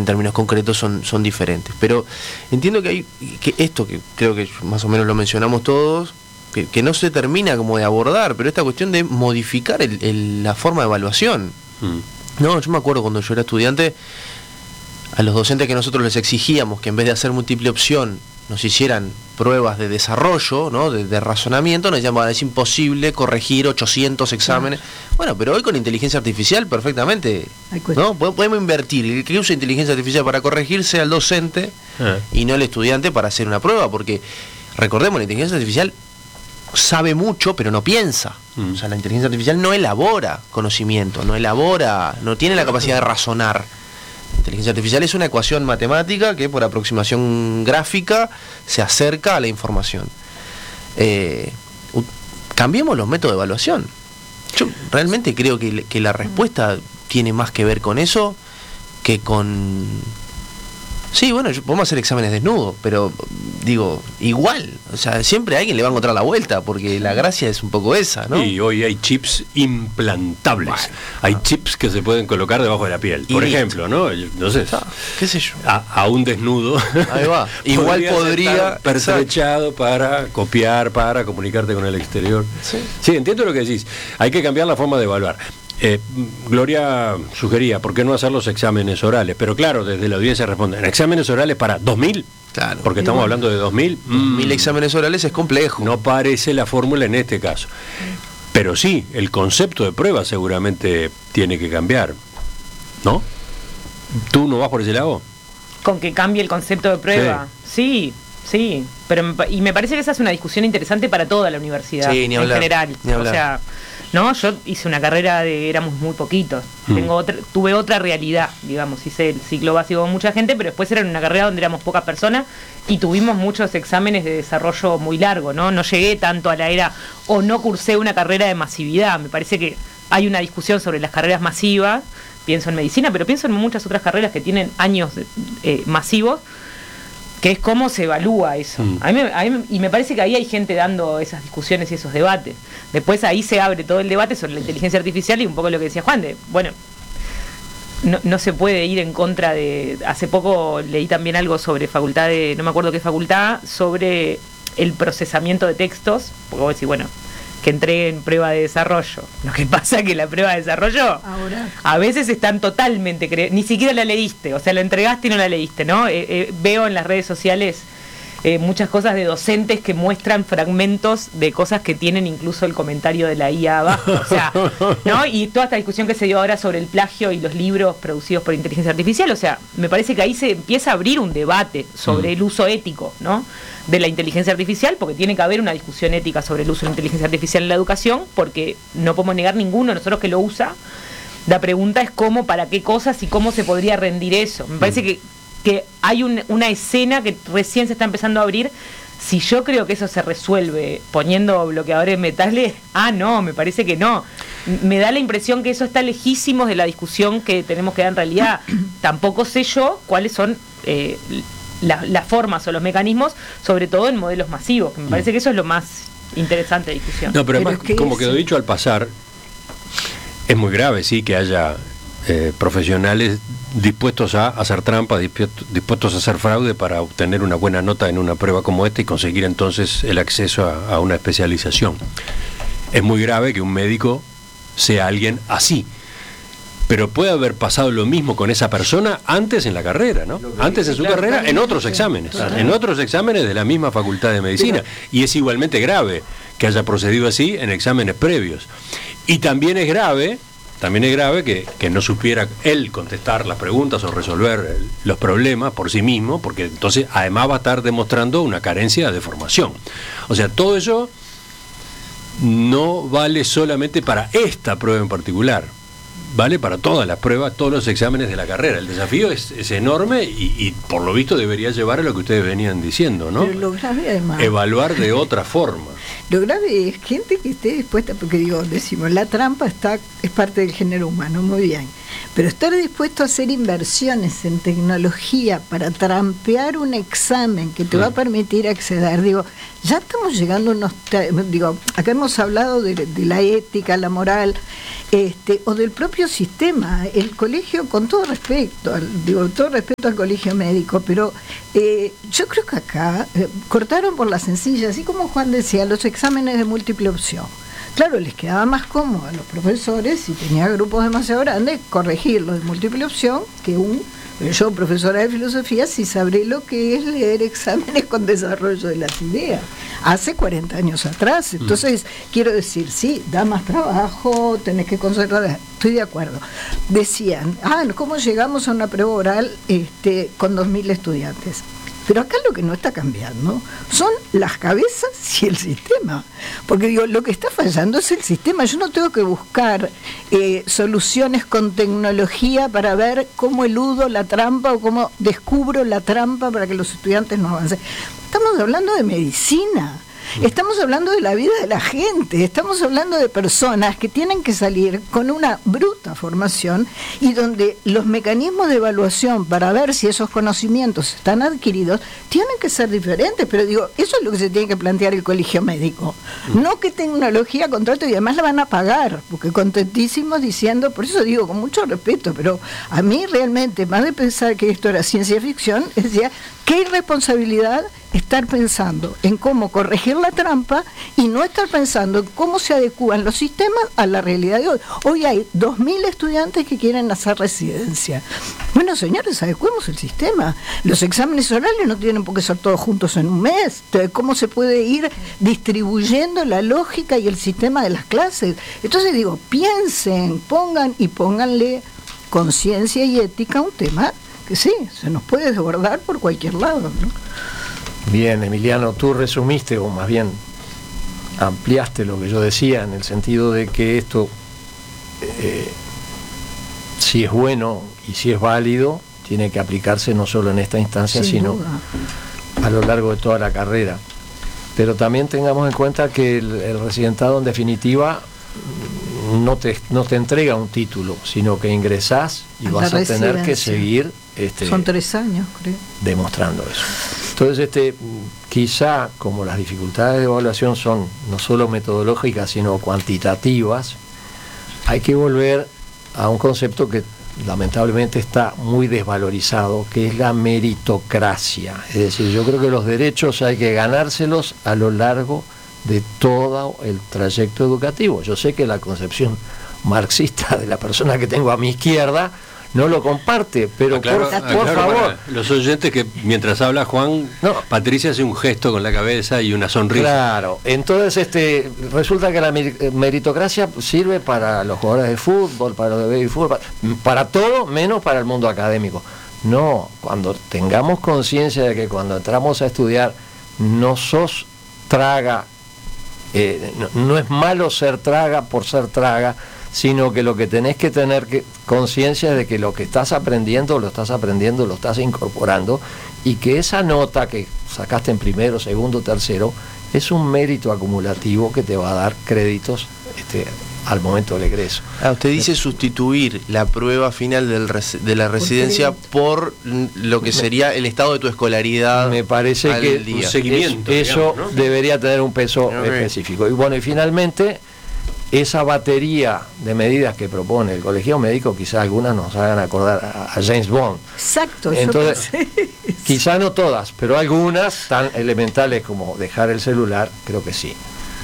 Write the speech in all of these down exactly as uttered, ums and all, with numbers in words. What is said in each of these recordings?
en términos concretos son, son diferentes. Pero entiendo que hay que esto, que creo que más o menos lo mencionamos todos, que, que no se termina como de abordar, pero esta cuestión de modificar el, el, la forma de evaluación. Mm. No, yo me acuerdo cuando yo era estudiante, a los docentes que nosotros les exigíamos que en vez de hacer múltiple opción nos hicieran pruebas de desarrollo, ¿no? de, de razonamiento, nos decían, bueno, es imposible corregir ochocientos exámenes. Bueno, pero hoy con inteligencia artificial perfectamente, ¿no? Podemos invertir, el que usa inteligencia artificial para corregir sea el docente eh. y no el estudiante para hacer una prueba, porque recordemos, la inteligencia artificial sabe mucho, pero no piensa. Mm. O sea, la inteligencia artificial no elabora conocimiento, no elabora, no tiene la capacidad de razonar. La inteligencia artificial es una ecuación matemática que por aproximación gráfica se acerca a la información. Eh, cambiemos los métodos de evaluación. Yo realmente creo que, que la respuesta tiene más que ver con eso que con... Sí, bueno, podemos hacer exámenes desnudos, pero digo, igual, o sea, siempre a alguien le va a encontrar la vuelta, porque la gracia es un poco esa, ¿no? Y hoy hay chips implantables, bueno, hay ah. chips que se pueden colocar debajo de la piel, por listo. ejemplo, ¿no? No sé, ah, qué sé yo. A, a un desnudo. Ahí va. Igual podría pertrechado para copiar, para comunicarte con el exterior. Sí. Sí, entiendo lo que decís. Hay que cambiar la forma de evaluar. Eh, Gloria sugería, ¿por qué no hacer los exámenes orales? Pero claro, desde la audiencia responden, ¿exámenes orales para dos mil? Claro. Porque estamos bueno. hablando de dos mil. dos mil mm, exámenes orales es complejo. No parece la fórmula en este caso. Pero sí, el concepto de prueba seguramente tiene que cambiar, ¿no? ¿Tú no vas por ese lado? Con que cambie el concepto de prueba. Sí, sí. sí. Pero me, y me parece que esa es una discusión interesante para toda la universidad, sí, ni hablar, en general. Ni hablar. O sea... No, yo hice una carrera de, éramos muy poquitos, mm. Tengo otra, tuve otra realidad, digamos, hice el ciclo básico con mucha gente, pero después era una carrera donde éramos pocas personas y tuvimos muchos exámenes de desarrollo muy largo, ¿no? No llegué tanto a la era, o no cursé una carrera de masividad, me parece que hay una discusión sobre las carreras masivas, pienso en medicina, pero pienso en muchas otras carreras que tienen años eh, masivos, que es cómo se evalúa eso. Mm. A mí, a mí, y me parece que ahí hay gente dando esas discusiones y esos debates. Después ahí se abre todo el debate sobre la inteligencia artificial y un poco lo que decía Juan, de, bueno, no, no se puede ir en contra de... Hace poco leí también algo sobre facultad de... No me acuerdo qué facultad, sobre el procesamiento de textos, porque vos decís, bueno, que entreguen prueba de desarrollo. Lo que pasa es que la prueba de desarrollo ahora a veces están totalmente... Cre- ni siquiera la leíste, o sea, la entregaste y no la leíste, ¿no? Eh, eh, veo en las redes sociales eh, muchas cosas de docentes que muestran fragmentos de cosas que tienen incluso el comentario de la I A abajo, o sea, ¿no? Y toda esta discusión que se dio ahora sobre el plagio y los libros producidos por inteligencia artificial, o sea, me parece que ahí se empieza a abrir un debate sobre mm. el uso ético, ¿no?, de la inteligencia artificial, porque tiene que haber una discusión ética sobre el uso de la inteligencia artificial en la educación, porque no podemos negar ninguno de nosotros que lo usa. La pregunta es cómo, para qué cosas y cómo se podría rendir eso. Me parece que, que hay un, una escena que recién se está empezando a abrir. Si yo creo que eso se resuelve poniendo bloqueadores metales, ah, no, me parece que no. Me da la impresión que eso está lejísimo de la discusión que tenemos que dar en realidad. Tampoco sé yo cuáles son... Eh, La, las formas o los mecanismos, sobre todo en modelos masivos, que me parece que eso es lo más interesante de discusión. No, pero, pero además, es como es... quedó dicho al pasar, es muy grave, sí, que haya eh, profesionales dispuestos a hacer trampa, dispuestos a hacer fraude para obtener una buena nota en una prueba como esta y conseguir entonces el acceso a, a una especialización. Es muy grave que un médico sea alguien así. Pero puede haber pasado lo mismo con esa persona antes en la carrera, ¿no? Antes en su claro, carrera, claro, en otros exámenes, claro. en otros exámenes de la misma facultad de medicina. Pero, y es igualmente grave que haya procedido así en exámenes previos. Y también es grave, también es grave que, que no supiera él contestar las preguntas o resolver los problemas por sí mismo, porque entonces además va a estar demostrando una carencia de formación. O sea, todo eso no vale solamente para esta prueba en particular. Vale para todas las pruebas, todos los exámenes de la carrera. El desafío es, es enorme y, y por lo visto debería llevar a lo que ustedes venían diciendo, ¿no? Pero lo grave además, evaluar de otra forma. Lo grave es gente que esté dispuesta, porque digo, decimos, la trampa está parte del género humano, muy bien. Pero estar dispuesto a hacer inversiones en tecnología para trampear un examen que te va a permitir acceder, digo, ya estamos llegando a unos, digo, acá hemos hablado de, de la ética, la moral, este, o del propio sistema. El colegio, con todo respeto, al, digo, todo respeto al colegio médico, pero eh, yo creo que acá eh, cortaron por la sencilla, así como Juan decía, los exámenes de múltiple opción. Claro, les quedaba más cómodo a los profesores, si tenía grupos demasiado grandes, corregirlos de múltiple opción que un... Yo, profesora de filosofía, sí sabré lo que es leer exámenes con desarrollo de las ideas. Hace cuarenta años atrás. Entonces, mm. quiero decir, sí, da más trabajo, tenés que concentrar. Estoy de acuerdo. Decían, ah, ¿cómo llegamos a una prueba oral este, con dos mil estudiantes? Pero acá lo que no está cambiando son las cabezas y el sistema. Porque digo, lo que está fallando es el sistema. Yo no tengo que buscar eh, soluciones con tecnología para ver cómo eludo la trampa o cómo descubro la trampa para que los estudiantes no avancen. Estamos hablando de medicina. Estamos hablando de la vida de la gente, estamos hablando de personas que tienen que salir con una bruta formación y donde los mecanismos de evaluación para ver si esos conocimientos están adquiridos tienen que ser diferentes, pero digo, eso es lo que se tiene que plantear el colegio médico, no que tecnología, contrato y además la van a pagar, porque contentísimos diciendo, por eso digo con mucho respeto, pero a mí realmente, más de pensar que esto era ciencia ficción, decía, qué irresponsabilidad estar pensando en cómo corregir la trampa y no estar pensando en cómo se adecúan los sistemas a la realidad de hoy. Hoy hay dos mil estudiantes que quieren hacer residencia. Bueno, señores, adecuemos el sistema. Los exámenes orales no tienen por qué ser todos juntos en un mes. Entonces, ¿cómo se puede ir distribuyendo la lógica y el sistema de las clases? Entonces digo, piensen, pongan y pónganle conciencia y ética a un tema que sí, se nos puede desbordar por cualquier lado, ¿no? Bien, Emiliano, tú resumiste, o más bien ampliaste lo que yo decía, en el sentido de que esto, eh, si es bueno y si es válido, tiene que aplicarse no solo en esta instancia, Sin sino duda. a lo largo de toda la carrera. Pero también tengamos en cuenta que el, el residentado, en definitiva, no te, no te entrega un título, sino que ingresás y a vas a tener que seguir... Este, Son tres años, creo. Demostrando eso. Entonces, este, quizá, como las dificultades de evaluación son no solo metodológicas, sino cuantitativas, hay que volver a un concepto que lamentablemente está muy desvalorizado, que es la meritocracia. Es decir, yo creo que los derechos hay que ganárselos a lo largo de todo el trayecto educativo. Yo sé que la concepción marxista de la persona que tengo a mi izquierda no lo comparte, pero aclaro, por, aclaro por favor. Los oyentes que mientras habla Juan, no. Patricia hace un gesto con la cabeza y una sonrisa. Claro, entonces este resulta que la meritocracia sirve para los jugadores de fútbol, para los de baby fútbol, para, para todo menos para el mundo académico. No, cuando tengamos conciencia de que cuando entramos a estudiar no sos traga, eh, no, no es malo ser traga por ser traga, sino que lo que tenés que tener que conciencia es de que lo que estás aprendiendo, lo estás aprendiendo, lo estás incorporando, y que esa nota que sacaste en primero, segundo, tercero, es un mérito acumulativo que te va a dar créditos este, al momento del egreso. Ah, usted dice sustituir la prueba final del res, de la residencia por lo que sería el estado de tu escolaridad. Me parece que día. Un seguimiento, es, eso digamos, ¿no? debería tener un peso okay. específico. Y bueno, y finalmente, esa batería de medidas que propone el colegio médico, quizás algunas nos hagan acordar a, a James Bond. Exacto. Entonces, quizá no todas, pero algunas tan elementales como dejar el celular, creo que sí.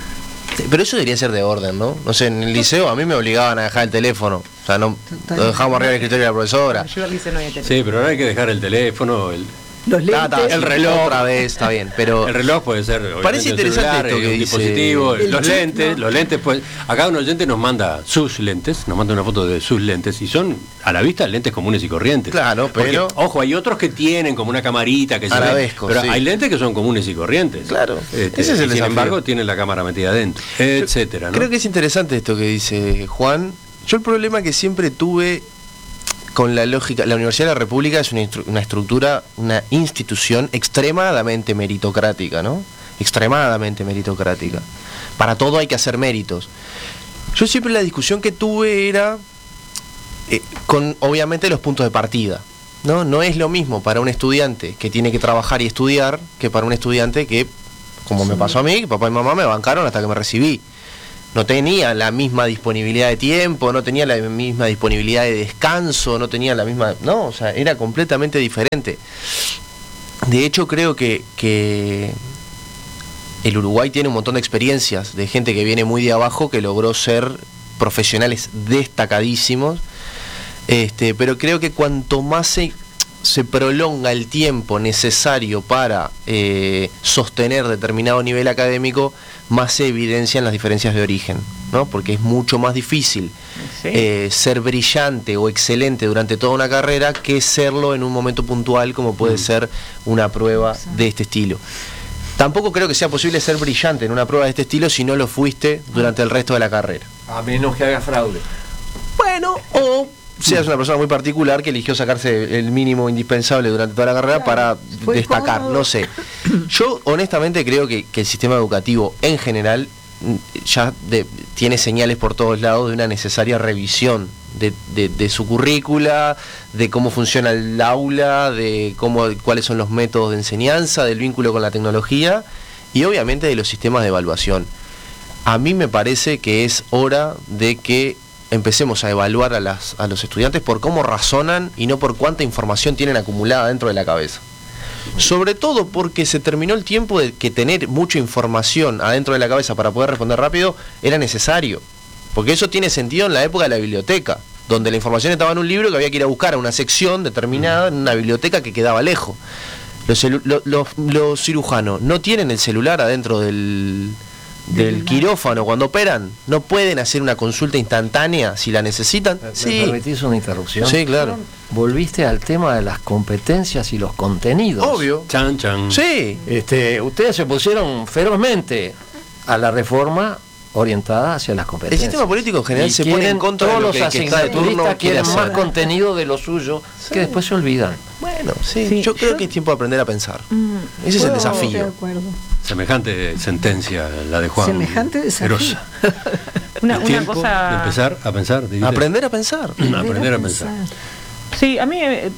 Pero eso debería ser de orden, ¿no? No sé, en el liceo a mí me obligaban a dejar el teléfono. O sea, no lo dejamos arriba del escritorio de la profesora. Yo al liceo no había teléfono. Sí, pero ahora hay que dejar el teléfono, el... Los lentes, ta, ta, el reloj otra vez, está bien, pero el reloj puede ser parece interesante celular, esto que un dice dispositivo, el los chip, lentes, ¿no? los lentes pues acá un oyente nos manda sus lentes, nos manda una foto de sus lentes y son a la vista lentes comunes y corrientes. Claro, pero porque, ojo, hay otros que tienen como una camarita que se ve, pero sí. hay lentes que son comunes y corrientes. Claro. Este, Ese es el y sin desafío. embargo tienen la cámara metida adentro, etcétera, ¿no? Creo que es interesante esto que dice Juan. Yo el problema que siempre tuve con la lógica, la Universidad de la República es una, instru- una estructura, una institución extremadamente meritocrática, ¿no? Extremadamente meritocrática. Para todo hay que hacer méritos. Yo siempre la discusión que tuve era eh, con obviamente los puntos de partida. ¿No? No es lo mismo para un estudiante que tiene que trabajar y estudiar que para un estudiante que, como me pasó a mí, que papá y mamá me bancaron hasta que me recibí. No tenía la misma disponibilidad de tiempo, no tenía la misma disponibilidad de descanso, no tenía la misma... No, o sea, era completamente diferente. De hecho, creo que, que el Uruguay tiene un montón de experiencias de gente que viene muy de abajo, que logró ser profesionales destacadísimos. Este, pero creo que cuanto más se, se prolonga el tiempo necesario para eh, sostener determinado nivel académico, más se evidencian las diferencias de origen, ¿no? Porque es mucho más difícil sí. eh, ser brillante o excelente durante toda una carrera que serlo en un momento puntual como puede mm. ser una prueba sí. de este estilo. Tampoco creo que sea posible ser brillante en una prueba de este estilo si no lo fuiste durante el resto de la carrera. A menos que haga fraude. Bueno, o seas una persona muy particular que eligió sacarse el mínimo indispensable durante toda la carrera para destacar, no sé. Yo honestamente creo que, que el sistema educativo en general ya de, tiene señales por todos lados de una necesaria revisión de, de, de su currícula, de cómo funciona el aula, de cómo, cuáles son los métodos de enseñanza, del vínculo con la tecnología y obviamente de los sistemas de evaluación. A mí me parece que es hora de que empecemos a evaluar a, las, a los estudiantes por cómo razonan y no por cuánta información tienen acumulada dentro de la cabeza. Sobre todo porque se terminó el tiempo de que tener mucha información adentro de la cabeza para poder responder rápido era necesario. Porque eso tiene sentido en la época de la biblioteca, donde la información estaba en un libro que había que ir a buscar a una sección determinada en una biblioteca que quedaba lejos. Los, los, los, los cirujanos no tienen el celular adentro del... del quirófano cuando operan, no pueden hacer una consulta instantánea si la necesitan. ¿Me sí. permitís una interrupción? Sí, claro. Volviste al tema de las competencias y los contenidos. Obvio. Chan, chan. Sí. Este, ustedes se pusieron ferozmente a la reforma orientada hacia las competencias. El sistema político en general y se pone en contra todos de lo los que, que está de turno quiere quieren hacer. más contenido de lo suyo sí. que después se olvidan. Bueno, sí, sí yo creo yo... que es tiempo de aprender a pensar. Mm, Ese es el desafío. De acuerdo. Semejante sentencia la de Juan. Semejante desafío. Erosa. una, El una tiempo cosa... de empezar a pensar. Dividir. Aprender a pensar. Aprender a pensar. Sí, a mí eh,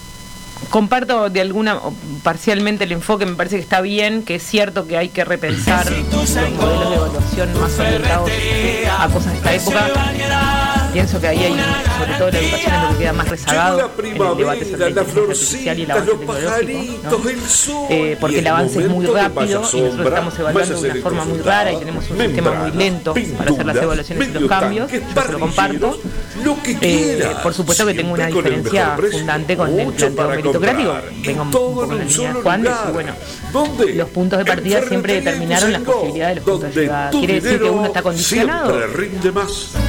comparto de alguna parcialmente el enfoque, me parece que está bien, que es cierto que hay que repensar los modelos de evaluación más orientados a cosas de esta época. Pienso que ahí hay, sobre todo la educación es lo que queda más rezagado en el debate sobre la inteligencia artificial y el avance tecnológico, ¿no? eh, porque el avance es muy rápido y nosotros estamos evaluando de una forma muy rara y tenemos un sistema muy lento para hacer las evaluaciones y los cambios. Yo se lo comparto. Eh, por supuesto que tengo una diferencia fundante con el planteo meritocrático. Vengo un poco en la línea de Juan, de decir, bueno, los puntos de partida siempre determinaron las posibilidades de los puntos de llegada. ¿Quiere decir que uno está condicionado?